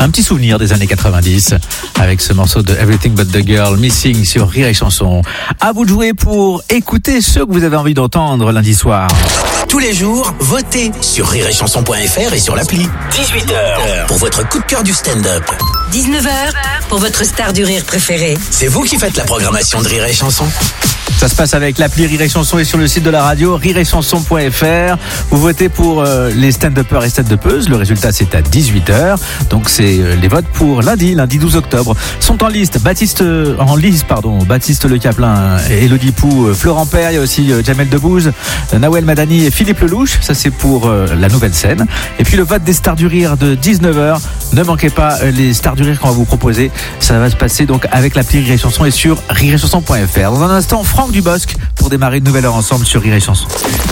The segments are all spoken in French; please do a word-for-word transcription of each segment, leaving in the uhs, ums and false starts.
Un petit souvenir des années quatre-vingt-dix avec ce morceau de Everything But The Girl Missing sur Rire et Chanson. À vous de jouer pour écouter ce que vous avez envie d'entendre lundi soir. Tous les jours, votez sur rire et chanson point f r et sur l'appli. dix-huit heures pour votre coup de cœur du stand-up. dix-neuf heures pour votre star du rire préférée. C'est vous qui faites la programmation de Rire et Chanson. Ça se passe avec l'appli Rire et Chanson et sur le site de la radio rire et chanson point f r. Vous votez pour euh, les stand-uppers et stand-uppeuses. Le résultat, c'est à dix-huit heures. Donc, c'est euh, les votes pour lundi, lundi douze octobre. Sont en liste Baptiste, euh, en liste, pardon, Baptiste Le Caplin, Élodie Pou, euh, Florent Père, il y a aussi euh, Jamel Debbouze, euh, Nawel Madani et Philippe Lelouch. Ça, c'est pour euh, la nouvelle scène. Et puis, le vote des stars du rire de dix-neuf heures. Ne manquez pas euh, les stars du rire qu'on va vous proposer. Ça va se passer donc avec l'appli Rire et Chanson et sur rire et chanson point f r. Dans un instant, Franck Dubosc pour démarrer une nouvelle heure ensemble sur Rire et Chanson.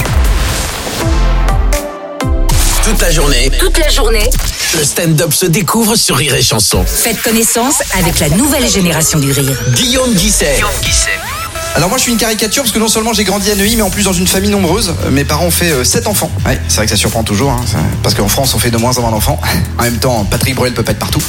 Toute la journée, Toute la journée, le stand-up se découvre sur Rire et Chanson. faites connaissance avec la nouvelle génération du rire. Guillaume Guisset. Alors moi je suis une caricature parce que non seulement j'ai grandi à Neuilly mais en plus dans une famille nombreuse. Euh, Mes parents ont fait euh, sept enfants. Ouais, c'est vrai que ça surprend toujours hein, ça- parce qu'en France on fait de moins en moins d'enfants. En même temps Patrick Bruel peut pas être partout.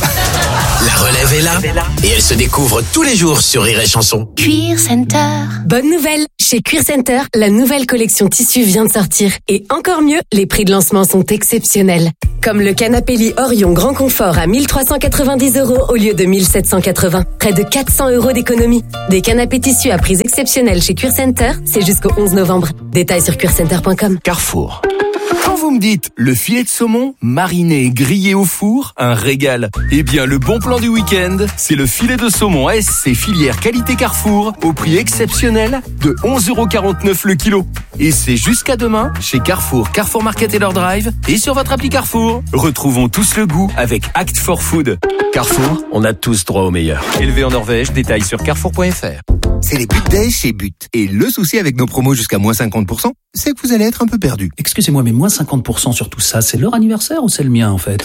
La relève est là et elle se découvre tous les jours sur Rire et Chanson. Cuir Center. Bonne nouvelle! Chez Cuir Center, la nouvelle collection tissu vient de sortir. Et encore mieux, les prix de lancement sont exceptionnels. Comme le canapé lit Orion Grand Confort à mille trois cent quatre-vingt-dix euros au lieu de mille sept cent quatre-vingts. Près de quatre cents euros d'économie. Des canapés tissus à prix exceptionnels chez Cuir Center, c'est jusqu'au onze novembre. Détails sur cuir center point com. Carrefour. Quand vous me dites le filet de saumon mariné et grillé au four, un régal. Eh bien, le bon plan du week-end, c'est le filet de saumon A S C filière qualité Carrefour au prix exceptionnel de onze euros quarante-neuf le kilo. Et c'est jusqu'à demain chez Carrefour, Carrefour Market et leur drive et sur votre appli Carrefour. Retrouvons tous le goût avec Act for Food. Carrefour, on a tous droit au meilleur. Élevé en Norvège, détails sur carrefour point f r. C'est les But Days chez But. Et le souci avec nos promos jusqu'à moins cinquante pour cent, c'est que vous allez être un peu perdu. Excusez-moi, mais moins cinquante pour cent sur tout ça, c'est leur anniversaire ou c'est le mien en fait?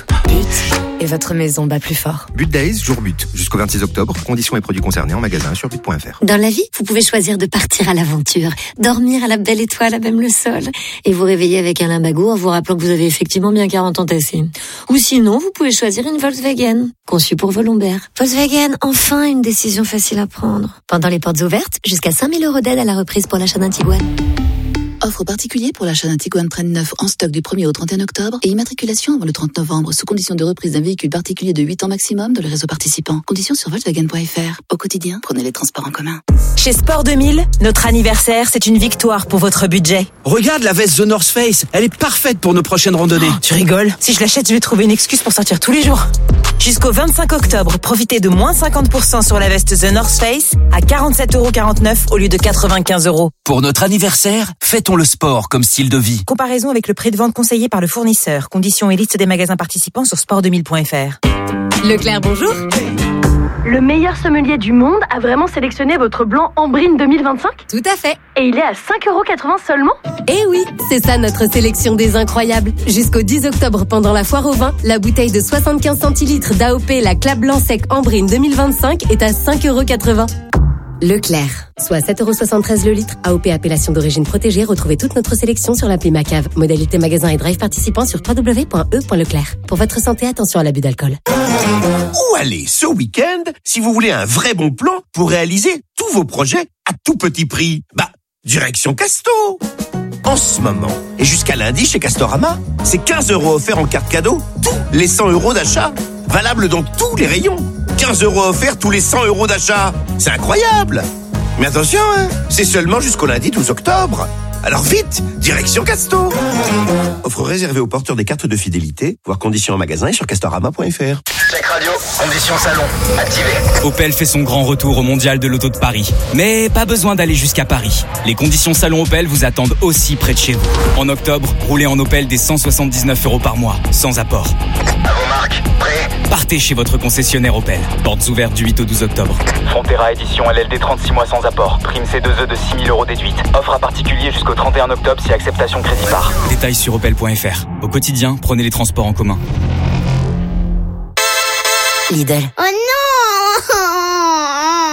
Et votre maison bat plus fort. But Days, jour But. Jusqu'au vingt-six octobre. Conditions et produits concernés en magasin sur but point f r. Dans la vie, vous pouvez choisir de partir à l'aventure, dormir à la belle étoile à même le sol, et vous réveiller avec un limbago en vous rappelant que vous avez effectivement bien quarante ans tassés. Ou sinon, vous pouvez choisir une Volkswagen, conçue pour vos lombaires. Volkswagen, enfin une décision facile à prendre. Pendant les portes ouvertes, jusqu'à cinq mille euros d'aide à la reprise pour l'achat d'un Tiguan. Offre particulier pour l'achat d'un Tiguan Trend neuf en stock du premier au trente et un octobre et immatriculation avant le trente novembre sous condition de reprise d'un véhicule particulier de huit ans maximum dans les réseaux participants. Conditions sur volkswagen point f r. Au quotidien, prenez les transports en commun. Chez Sport deux mille, notre anniversaire, c'est une victoire pour votre budget. Regarde la veste The North Face, elle est parfaite pour nos prochaines randonnées. Oh, tu rigoles? Si je l'achète, je vais trouver une excuse pour sortir tous les jours. Jusqu'au vingt-cinq octobre, profitez de moins cinquante pour cent sur la veste The North Face à quarante-sept euros quarante-neuf au lieu de quatre-vingt-quinze euros. Pour notre anniversaire, fêtons le sport comme style de vie. Comparaison avec le prix de vente conseillé par le fournisseur. Conditions et liste des magasins participants sur sport deux mille point f r. Leclerc, bonjour. Le meilleur sommelier du monde a vraiment sélectionné votre blanc Ambrine deux mille vingt-cinq? Tout à fait. Et il est à cinq euros quatre-vingts seulement? Eh oui, c'est ça notre sélection des incroyables. Jusqu'au dix octobre, pendant la foire au vin, la bouteille de soixante-quinze centilitres d'A O P, la Clap Blanc Sec Ambrine deux mille vingt-cinq est à cinq euros quatre-vingts. Leclerc, soit sept euros soixante-treize le litre. A O P appellation d'origine protégée. Retrouvez toute notre sélection sur l'appli Macave. Modalité magasin et drive participants sur w w w point e point leclerc. Pour votre santé, attention à l'abus d'alcool. Où aller ce week-end si vous voulez un vrai bon plan pour réaliser tous vos projets à tout petit prix? Bah, direction Casto. En ce moment, et jusqu'à lundi chez Castorama, c'est quinze euros offerts en carte cadeau, tous les cent euros d'achat. Valable dans tous les rayons. quinze euros offerts tous les cent euros d'achat. C'est incroyable. Mais attention, hein, c'est seulement jusqu'au lundi douze octobre. Alors vite, direction Casto. Offre réservée aux porteurs des cartes de fidélité. Voir conditions en magasin et sur castorama point f r. Check radio, conditions salon, activé. Opel fait son grand retour au Mondial de l'Auto de Paris. Mais pas besoin d'aller jusqu'à Paris. Les conditions salon Opel vous attendent aussi près de chez vous. En octobre, roulez en Opel dès cent soixante-dix-neuf euros par mois, sans apport. À vos marques, prêt? Partez chez votre concessionnaire Opel. Portes ouvertes du huit au douze octobre. Frontera édition L L D trente-six mois sans apport. Prime C deux E de six mille euros déduite. Offre à particulier jusqu'au trente et un octobre si acceptation crédit par. Détails sur opel point f r. Au quotidien, prenez les transports en commun. Lidl. Oh non!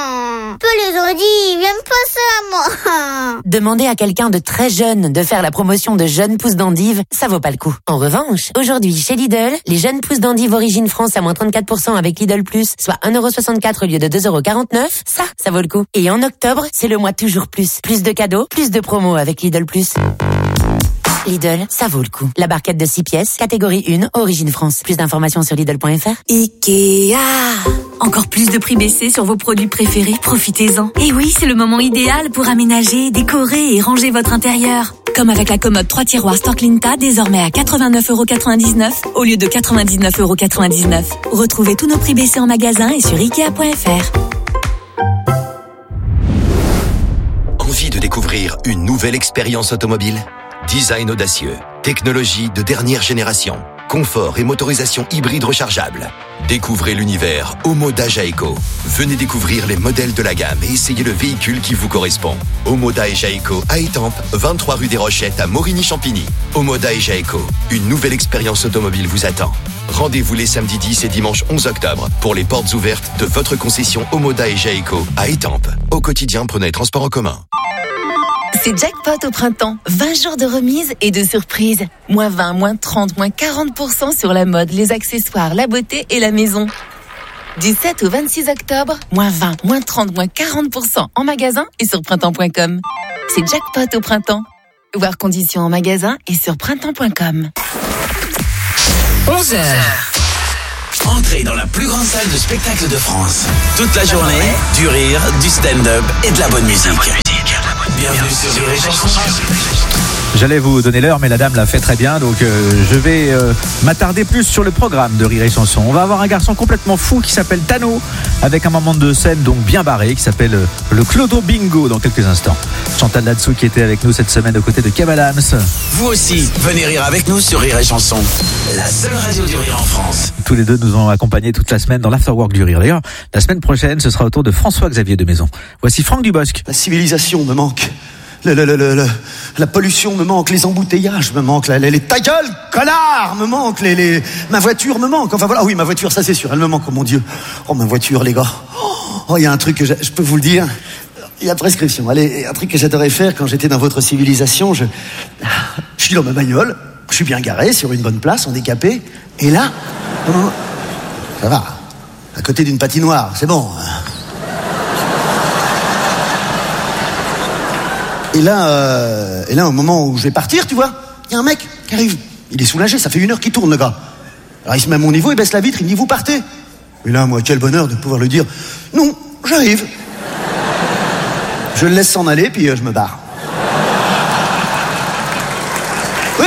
Peu les ont dit, ils viennent pas ça, moi. Demandez à quelqu'un de très jeune de faire la promotion de jeunes pousses d'endive, ça vaut pas le coup. En revanche, aujourd'hui, chez Lidl, les jeunes pousses d'endive Origine France à moins trente-quatre pour cent avec Lidl Plus, soit un euro soixante-quatre au lieu de deux euros quarante-neuf, ça, ça vaut le coup. Et en octobre, c'est le mois toujours plus. Plus de cadeaux, plus de promos avec Lidl Plus. Lidl, ça vaut le coup. La barquette de six pièces, catégorie un, Origine France. Plus d'informations sur Lidl point F R. Ikea. Encore plus de prix baissés sur vos produits préférés, profitez-en. Et oui, c'est le moment idéal pour aménager, décorer et ranger votre intérieur. Comme avec la commode trois tiroirs Storklinta, désormais à quatre-vingt-neuf euros quatre-vingt-dix-neuf au lieu de quatre-vingt-dix-neuf euros quatre-vingt-dix-neuf. Retrouvez tous nos prix baissés en magasin et sur Ikea point F R. Envie de découvrir une nouvelle expérience automobile ? Design audacieux, technologie de dernière génération, confort et motorisation hybride rechargeable. Découvrez l'univers Omoda Jaeco. Venez découvrir les modèles de la gamme et essayez le véhicule qui vous correspond. Omoda et Jaeco à Étampes, vingt-trois rue des Rochettes à Morigny-Champigny. Omoda et Jaeco, une nouvelle expérience automobile vous attend. Rendez-vous les samedis dix et dimanche onze octobre pour les portes ouvertes de votre concession Omoda et Jaeco à Étampes. Au quotidien, prenez les transports en commun. C'est jackpot au printemps. vingt jours de remise et de surprises. Moins vingt, moins trente, moins quarante pour cent sur la mode, les accessoires, la beauté et la maison. Du sept au vingt-six octobre, moins vingt, moins trente, moins quarante pour cent en magasin et sur printemps point com. C'est jackpot au printemps. Voir conditions en magasin et sur printemps point com. onze heures. Entrez dans la plus grande salle de spectacle de France. Toute la journée, du rire, du stand-up et de la bonne musique. Bienvenue sur Rire et Chanson. J'allais vous donner l'heure, mais la dame l'a fait très bien, donc euh, je vais euh, m'attarder plus sur le programme de Rire et Chanson. On va avoir un garçon complètement fou qui s'appelle Tano, avec un moment de scène donc bien barré, qui s'appelle euh, le Clodo Bingo dans quelques instants. Chantal Latsou qui était avec nous cette semaine aux côtés de Kev Adams. Vous aussi, venez rire avec nous sur Rire et Chanson, la seule radio du rire en France. Tous les deux nous ont accompagnés toute la semaine dans l'Afterwork du Rire. D'ailleurs, la semaine prochaine, ce sera au tour de François-Xavier de Maison. Voici Franck Dubosc. La civilisation me manque. Le, le, le, le, le, la pollution me manque, les embouteillages me manquent, les, les ta gueule, connard, me manque, les, les, ma voiture me manque. Enfin voilà, oui, ma voiture, ça c'est sûr, elle me manque, oh mon Dieu. Oh, ma voiture, les gars. Oh, il y a un truc que je, je peux vous le dire. Il y a prescription. Allez, un truc que j'adorais faire quand j'étais dans votre civilisation, je, je suis dans ma bagnole, je suis bien garé, sur une bonne place, handicapé, et là, non, non, ça va, à côté d'une patinoire, c'est bon. Et là, euh, et là, au moment où je vais partir, tu vois, il y a un mec qui arrive. Il est soulagé, ça fait une heure qu'il tourne, le gars. Alors il se met à mon niveau, il baisse la vitre, il me dit, vous partez. Et là, moi, quel bonheur de pouvoir lui dire, non, j'arrive. Je le laisse s'en aller, puis euh, je me barre. Oui.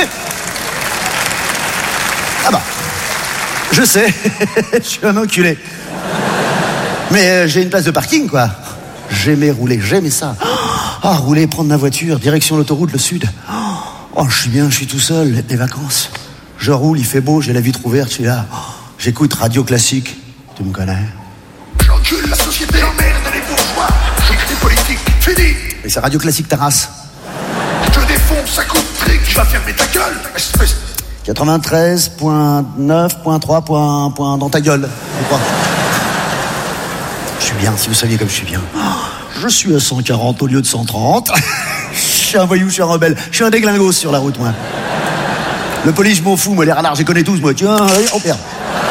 Ah bah, je sais, je suis un enculé. Mais euh, j'ai une place de parking, quoi. J'aimais rouler, j'aimais ça. Ah, rouler, prendre ma voiture, direction l'autoroute, le sud. Oh, je suis bien, je suis tout seul, les vacances. Je roule, il fait beau, j'ai la vitre ouverte, je suis là. J'écoute radio classique. Tu me connais? J'encule la société, j'emmerde les bourgeois. Je crée politique, fini. Et c'est radio classique ta race. Je défonce, ça coupe trick, tu vas fermer ta gueule, espèce. quatre-vingt-treize virgule neuf virgule trois point, point dans ta gueule. Je crois. Je suis bien, si vous saviez comme je suis bien. Je suis à cent quarante au lieu de cent trente. Je suis un voyou, je suis un rebelle. Je suis un déglingos sur la route, moi. Le police, je m'en fous, moi. Les radars, je les connais tous, moi. Tiens, allez, on perd.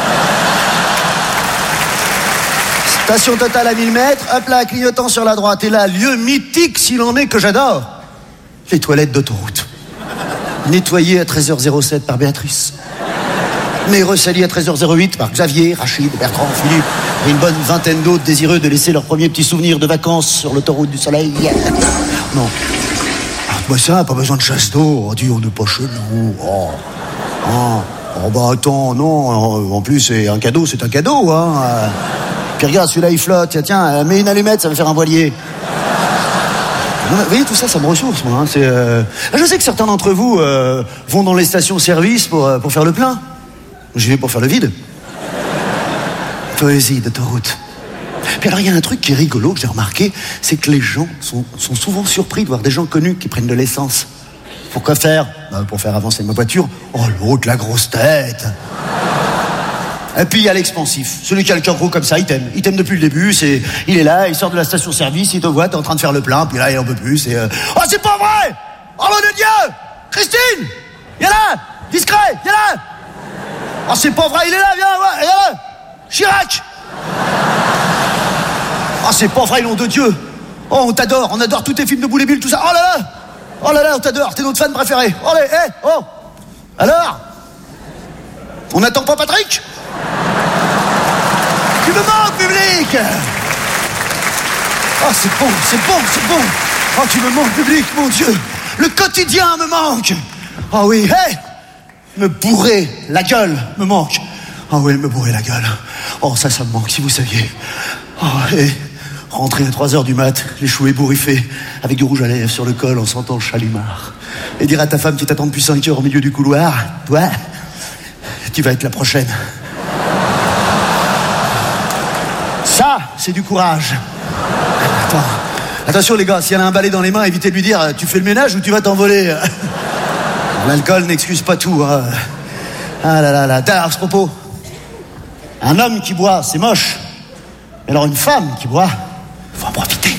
Station Total à mille mètres. Hop là, clignotant sur la droite. Et là, lieu mythique, s'il en est, que j'adore. Les toilettes d'autoroute. Nettoyées à treize heures zéro sept par Béatrice. Mais ressalis à treize heures zéro huit par Xavier, Rachid, Bertrand, Philippe et une bonne vingtaine d'autres désireux de laisser leurs premiers petits souvenirs de vacances sur l'autoroute du soleil. Non. Ah, moi ça, pas besoin de chasse d'eau. Oh, dis, on n'est pas chez nous. Oh. Oh. Oh, bah attends, non. En plus, c'est un cadeau, c'est un cadeau. Hein. Puis regarde, celui-là, il flotte. Tiens, tiens, mets une allumette, ça va faire un voilier. Vous voyez, tout ça, ça me ressource, moi. Hein. C'est, euh... Je sais que certains d'entre vous euh, vont dans les stations-service pour, euh, pour faire le plein. J'y vais pour faire le vide. Poésie d'autoroute. Puis alors, il y a un truc qui est rigolo, que j'ai remarqué, c'est que les gens sont, sont souvent surpris de voir des gens connus qui prennent de l'essence. Pourquoi faire? Bah, pour faire avancer ma voiture. Oh, l'autre, la grosse tête. Et puis il y a l'expansif, celui qui a le cœur gros comme ça, il t'aime. Il t'aime depuis le début, c'est, il est là, il sort de la station-service, il te voit, t'es en train de faire le plein, puis là il en peut plus, et... Euh... Oh, c'est pas vrai! Oh, nom de Dieu! Christine! Viens là! Discret! Viens là! Oh, c'est pas vrai, il est là, viens, ouais, viens là! Chirac! Oh, c'est pas vrai, nom de Dieu! Oh, on t'adore, on adore tous tes films de Boule et Bill, tout ça. Oh là là! Oh là là, on t'adore, t'es notre fan préféré. Oh, allez, hé, oh! Alors? On n'attend pas Patrick? Tu me manques, public! Oh, c'est bon, c'est bon, c'est bon! Oh, tu me manques, public, mon Dieu! Le quotidien me manque! Oh oui, hé! Me bourrer la gueule me manque. Oh oui, me bourrer la gueule. Oh, ça, ça me manque, si vous saviez. Oh, hé! Rentrer à trois heures du mat, les cheveux ébouriffés, avec du rouge à lèvres sur le col en sentant le chalimard. Et dire à ta femme qui t'attend depuis cinq heures au milieu du couloir, toi, tu vas être la prochaine. Ça, c'est du courage. Attends. Attention les gars, si elle a un balai dans les mains, évitez de lui dire, tu fais le ménage ou tu vas t'envoler. L'alcool n'excuse pas tout. Hein. Ah là là là. D'ailleurs, à ce propos, un homme qui boit, c'est moche. Mais alors une femme qui boit, faut en profiter.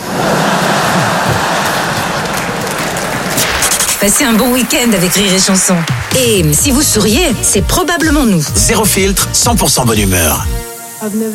Passez un bon week-end avec Rire et Chanson. Et si vous souriez, c'est probablement nous. Zéro filtre, cent pour cent bonne humeur.